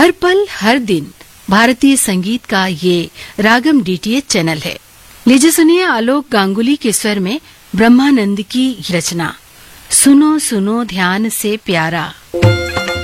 हर पल हर दिन भारतीय संगीत का ये रागम डीटीएच चैनल है। लीजिए सुनिए आलोक गांगुली के स्वर में ब्रह्मानंद की रचना सुनो सुनो ध्यान से प्यारा।